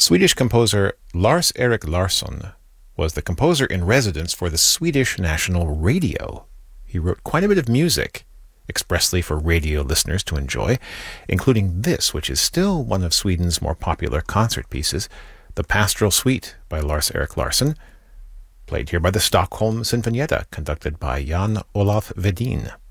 Swedish composer Lars-Erik Larsson was the composer in residence for the Swedish National Radio. He wrote quite a bit of music expressly for radio listeners to enjoy, including this, which is still one of Sweden's more popular concert pieces, the Pastoral Suite by Lars-Erik Larsson, played here by the Stockholm Sinfonietta, conducted by Jan Olaf Vedin.